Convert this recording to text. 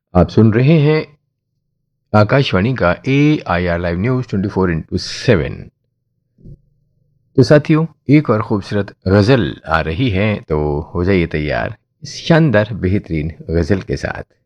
आप सुन रहे हैं आकाशवाणी का AIR लाइव न्यूज 24/7। तो साथियों, एक और खूबसूरत गज़ल आ रही है, तो हो जाइए तैयार इस शानदार बेहतरीन गज़ल के साथ।